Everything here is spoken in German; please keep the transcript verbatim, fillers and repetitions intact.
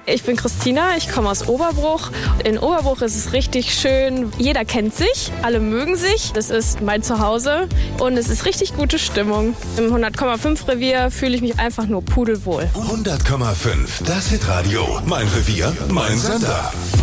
Ich bin Christina, ich komme aus Oberbruch. In Oberbruch ist es richtig schön. Jeder kennt sich, alle mögen sich. Das ist mein Zuhause und es ist richtig gute Stimmung. Im hundert Komma fünf Revier fühle ich mich einfach nur pudelwohl. hundert Komma fünf, das Hitradio. Mein Revier, mein Sender.